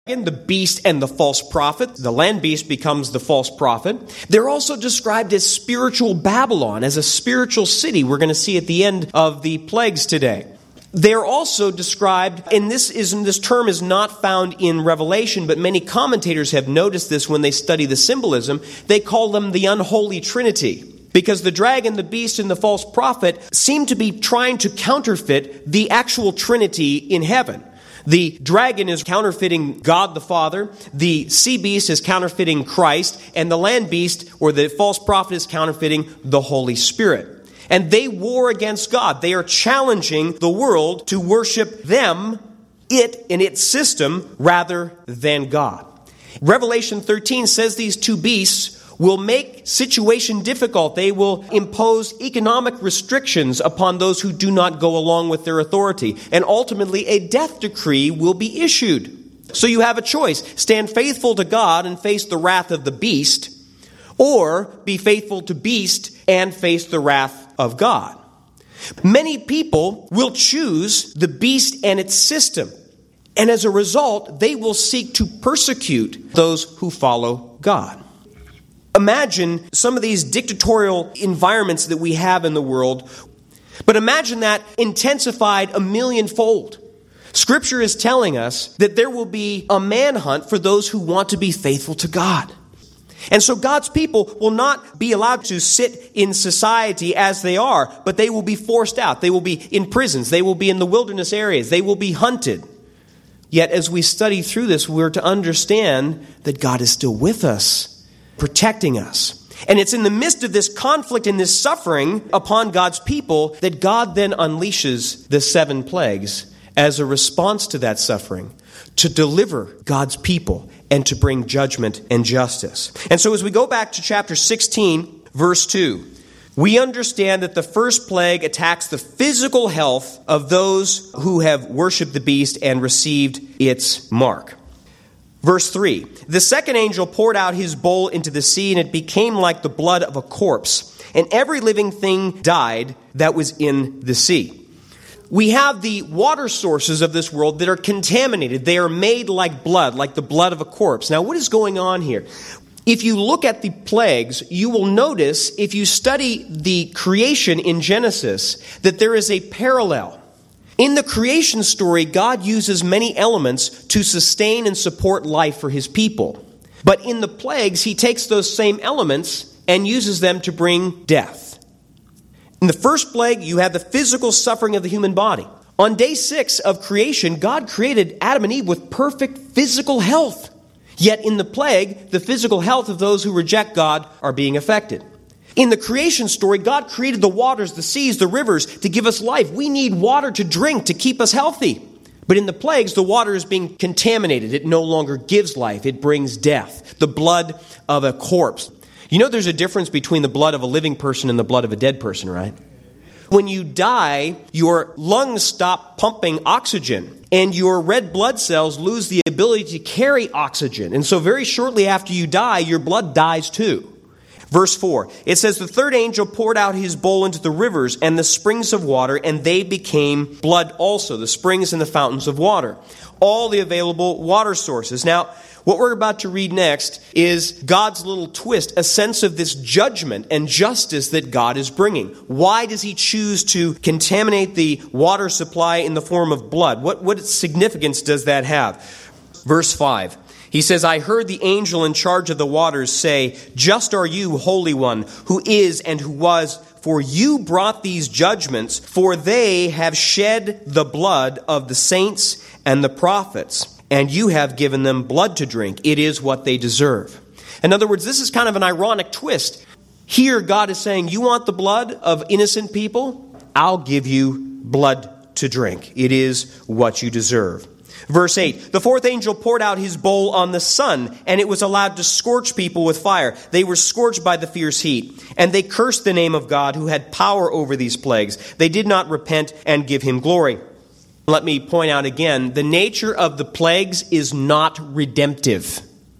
the beast and the false prophet. The land beast becomes the false prophet. They're also described as spiritual Babylon, as a spiritual city. We're going to see at the end of the plagues today. They're also described, and this term is not found in Revelation, but many commentators have noticed this when they study the symbolism. They call them the unholy trinity, because the dragon, the beast, and the false prophet seem to be trying to counterfeit the actual trinity in heaven. The dragon is counterfeiting God the Father, the sea beast is counterfeiting Christ, and the land beast, or the false prophet, is counterfeiting the Holy Spirit. And they war against God. They are challenging the world to worship them, it, and its system, rather than God. Revelation 13 says these two beasts will make situation difficult. They will impose economic restrictions upon those who do not go along with their authority. And ultimately, a death decree will be issued. So you have a choice. Stand faithful to God and face the wrath of the beast, or be faithful to beast and face the wrath of God. Many people will choose the beast and its system. And as a result, they will seek to persecute those who follow God. Imagine some of these dictatorial environments that we have in the world, but imagine that intensified 1,000,000-fold. Scripture is telling us that there will be a manhunt for those who want to be faithful to God. And so God's people will not be allowed to sit in society as they are, but they will be forced out. They will be in prisons. They will be in the wilderness areas. They will be hunted. Yet as we study through this, we're to understand that God is still with us, protecting us. And it's in the midst of this conflict and this suffering upon God's people that God then unleashes the 7 plagues as a response to that suffering, to deliver God's people and to bring judgment and justice. And so as we go back to chapter 16, verse 2, we understand that the first plague attacks the physical health of those who have worshipped the beast and received its mark. Verse 3, the second angel poured out his bowl into the sea, and it became like the blood of a corpse, and every living thing died that was in the sea. We have the water sources of this world that are contaminated. They are made like blood, like the blood of a corpse. Now, what is going on here? If you look at the plagues, you will notice, if you study the creation in Genesis, that there is a parallel. In the creation story, God uses many elements to sustain and support life for his people. But in the plagues, he takes those same elements and uses them to bring death. In the first plague, you have the physical suffering of the human body. On day 6 of creation, God created Adam and Eve with perfect physical health. Yet in the plague, the physical health of those who reject God are being affected. In the creation story, God created the waters, the seas, the rivers to give us life. We need water to drink to keep us healthy. But in the plagues, the water is being contaminated. It no longer gives life. It brings death. The blood of a corpse. You know there's a difference between the blood of a living person and the blood of a dead person, right? When you die, your lungs stop pumping oxygen, and your red blood cells lose the ability to carry oxygen. And so very shortly after you die, your blood dies too. Verse 4, it says, the third angel poured out his bowl into the rivers and the springs of water, and they became blood also, the springs and the fountains of water, all the available water sources. Now, what we're about to read next is God's little twist, a sense of this judgment and justice that God is bringing. Why does he choose to contaminate the water supply in the form of blood? What significance does that have? Verse 5, he says, I heard the angel in charge of the waters say, just are you, Holy One, who is and who was, for you brought these judgments, for they have shed the blood of the saints and the prophets, and you have given them blood to drink. It is what they deserve. In other words, this is kind of an ironic twist. Here, God is saying, you want the blood of innocent people? I'll give you blood to drink. It is what you deserve. Verse 8, the fourth angel poured out his bowl on the sun, and it was allowed to scorch people with fire. They were scorched by the fierce heat, and they cursed the name of God who had power over these plagues. They did not repent and give him glory. Let me point out again, the nature of the plagues is not redemptive.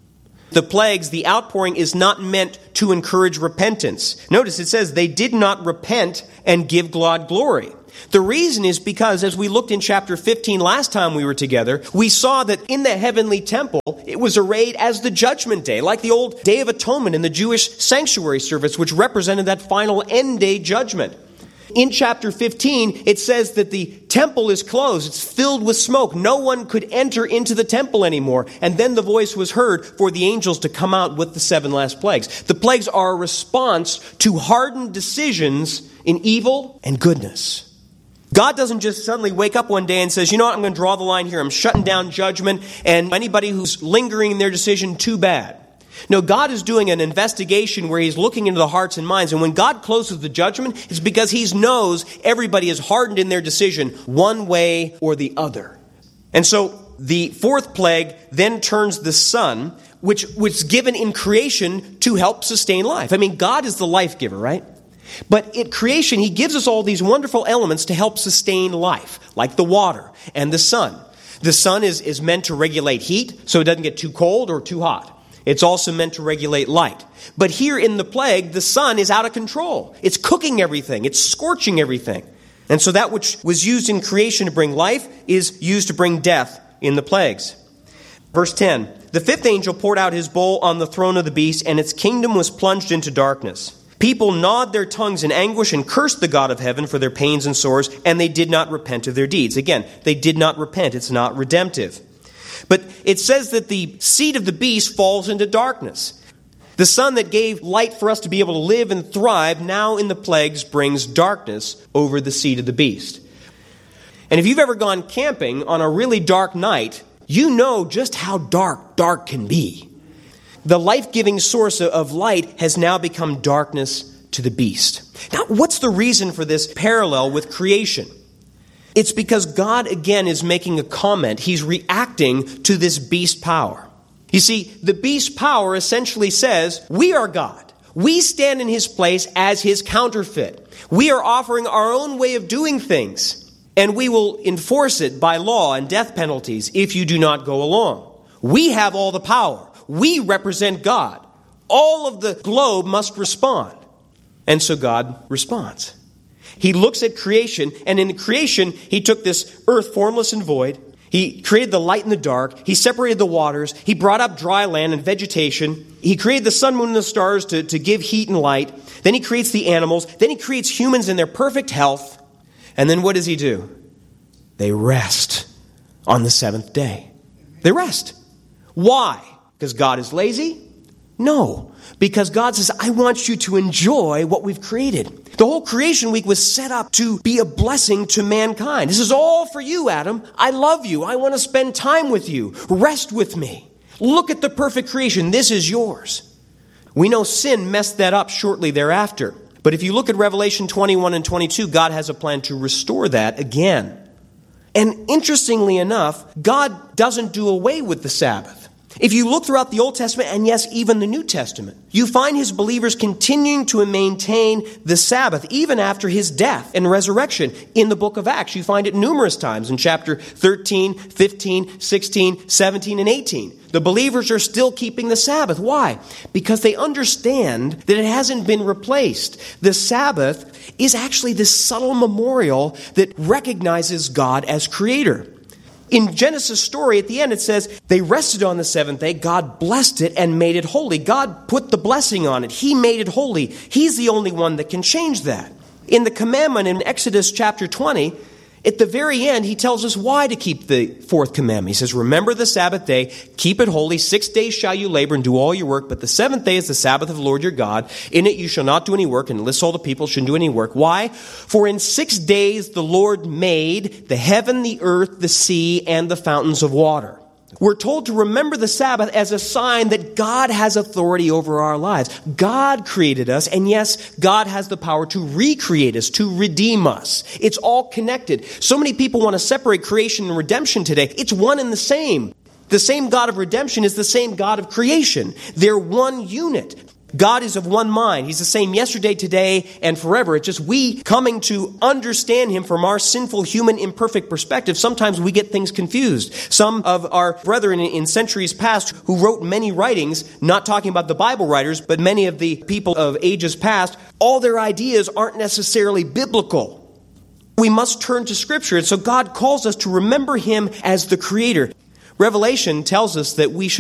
The plagues, the outpouring, is not meant to encourage repentance. Notice it says they did not repent and give God glory. The reason is because, as we looked in chapter 15 last time we were together, we saw that in the heavenly temple, it was arrayed as the judgment day, like the old Day of Atonement in the Jewish sanctuary service, which represented that final end day judgment. In chapter 15, it says that the temple is closed. It's filled with smoke. No one could enter into the temple anymore. And then the voice was heard for the angels to come out with the 7 last plagues. The plagues are a response to hardened decisions in evil and goodness. God doesn't just suddenly wake up one day and says, you know what, I'm going to draw the line here. I'm shutting down judgment, and anybody who's lingering in their decision, too bad. No, God is doing an investigation where he's looking into the hearts and minds. And when God closes the judgment, it's because he knows everybody is hardened in their decision one way or the other. And so the 4th plague then turns the sun, which was given in creation to help sustain life. I mean, God is the life giver, right? But at creation, he gives us all these wonderful elements to help sustain life, like the water and the sun. The sun is meant to regulate heat, so it doesn't get too cold or too hot. It's also meant to regulate light. But here in the plague, the sun is out of control. It's cooking everything. It's scorching everything. And so that which was used in creation to bring life is used to bring death in the plagues. Verse 10, the 5th angel poured out his bowl on the throne of the beast, and its kingdom was plunged into darkness. People gnawed their tongues in anguish and cursed the God of heaven for their pains and sores, and they did not repent of their deeds. Again, they did not repent. It's not redemptive. But it says that the seed of the beast falls into darkness. The sun that gave light for us to be able to live and thrive now in the plagues brings darkness over the seed of the beast. And if you've ever gone camping on a really dark night, you know just how dark can be. The life-giving source of light has now become darkness to the beast. Now, what's the reason for this parallel with creation? It's because God, again, is making a comment. He's reacting to this beast power. You see, the beast power essentially says, we are God. We stand in his place as his counterfeit. We are offering our own way of doing things, and we will enforce it by law and death penalties if you do not go along. We have all the power. We represent God. All of the globe must respond. And so God responds. He looks at creation, and in creation, he took this earth formless and void. He created the light and the dark. He separated the waters. He brought up dry land and vegetation. He created the sun, moon, and the stars to give heat and light. Then he creates the animals. Then he creates humans in their perfect health. And then what does he do? They rest on the 7th day. They rest. Why? Because God is lazy? No. Because God says, I want you to enjoy what we've created. The whole creation week was set up to be a blessing to mankind. This is all for you, Adam. I love you. I want to spend time with you. Rest with me. Look at the perfect creation. This is yours. We know sin messed that up shortly thereafter. But if you look at Revelation 21 and 22, God has a plan to restore that again. And interestingly enough, God doesn't do away with the Sabbath. If you look throughout the Old Testament, and yes, even the New Testament, you find his believers continuing to maintain the Sabbath, even after his death and resurrection. In the book of Acts, you find it numerous times in chapter 13, 15, 16, 17, and 18. The believers are still keeping the Sabbath. Why? Because they understand that it hasn't been replaced. The Sabbath is actually this subtle memorial that recognizes God as creator. In Genesis' story, at the end, it says, they rested on the 7th day. God blessed it and made it holy. God put the blessing on it. He made it holy. He's the only one that can change that. In the commandment in Exodus chapter 20, at the very end, he tells us why to keep the 4th commandment. He says, remember the Sabbath day, keep it holy. 6 days shall you labor and do all your work, but the 7th day is the Sabbath of the Lord your God. In it you shall not do any work, and lists all the people shouldn't do any work. Why? For in 6 days the Lord made the heaven, the earth, the sea, and the fountains of water. We're told to remember the Sabbath as a sign that God has authority over our lives. God created us, and yes, God has the power to recreate us, to redeem us. It's all connected. So many people want to separate creation and redemption today. It's one and the same. The same God of redemption is the same God of creation. They're one unit. God is of one mind. He's the same yesterday, today, and forever. It's just we coming to understand him from our sinful, human, imperfect perspective. Sometimes we get things confused. Some of our brethren in centuries past who wrote many writings, not talking about the Bible writers, but many of the people of ages past, all their ideas aren't necessarily biblical. We must turn to Scripture. And so God calls us to remember him as the Creator. Revelation tells us that we should